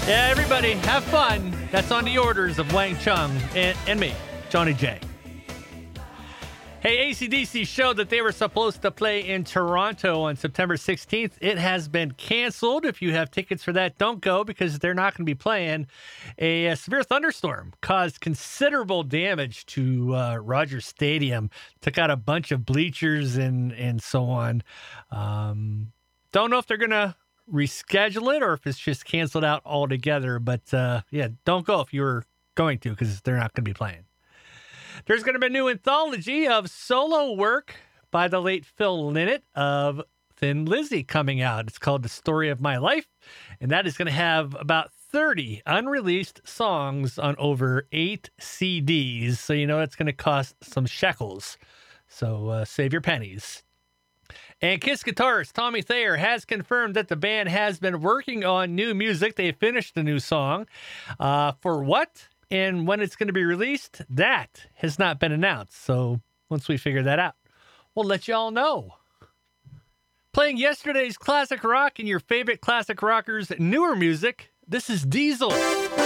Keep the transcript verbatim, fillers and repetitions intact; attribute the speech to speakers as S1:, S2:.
S1: Yeah, everybody, have fun. That's on the orders of Wang Chung and, and me, Johnny J. Hey, A C D C showed that they were supposed to play in Toronto on September sixteenth. It has been canceled. If you have tickets for that, don't go because they're not going to be playing. A, a severe thunderstorm caused considerable damage to uh, Rogers Stadium. Took out a bunch of bleachers and, and so on. Um, don't know if they're going to reschedule it or if it's just canceled out altogether. But, uh, yeah, don't go if you're going to because they're not going to be playing. There's going to be a new anthology of solo work by the late Phil Lynott of Thin Lizzy coming out. It's called The Story of My Life, and that is going to have about thirty unreleased songs on over eight C Ds. So you know it's going to cost some shekels. So uh, save your pennies. And Kiss guitarist Tommy Thayer has confirmed that the band has been working on new music. They finished the new song. Uh, for what? And when it's going to be released, that has not been announced. So once we figure that out, we'll let you all know. Playing yesterday's classic rock and your favorite classic rockers' newer music, this is Diesel.